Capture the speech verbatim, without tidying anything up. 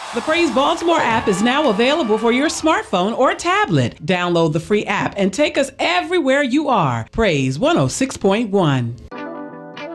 The Praise Baltimore app is now available for your smartphone or tablet. Download the free app and take us everywhere you are. Praise one oh six point one.